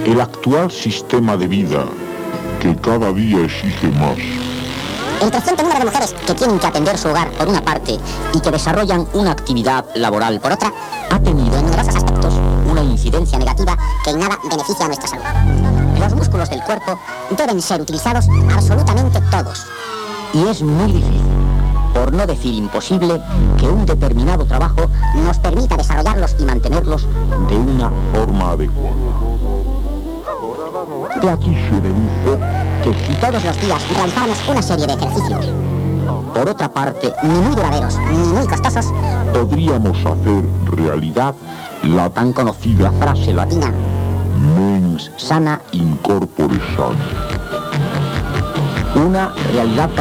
El actual sistema de vida, que cada día exige más. El creciente número de mujeres que tienen que atender su hogar por una parte y que desarrollan una actividad laboral por otra, ha tenido en numerosos aspectos una incidencia negativa que en nada beneficia a nuestra salud. Los músculos del cuerpo deben ser utilizados absolutamente todos. Y es muy difícil, por no decir imposible, que un determinado trabajo nos permita desarrollarlos y mantenerlos De una forma adecuada. de aquí se deduce que si todos los días realizáramos una serie de ejercicios, por otra parte, ni muy duraderos ni muy costosos, Podríamos hacer realidad la tan conocida frase latina, mens sana, incorpore sano. una realidad